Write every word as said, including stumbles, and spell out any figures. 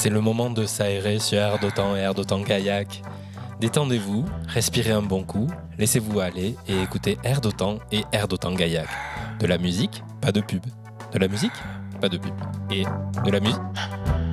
c'est le moment de s'aérer sur Air d'Otan et Air d'Otan Kayak. Détendez-vous, respirez un bon coup, laissez-vous aller et écoutez Air d'Otan et Air d'Otan Kayak. De la musique, pas de pub. De la musique, pas de pub. Et de la musique,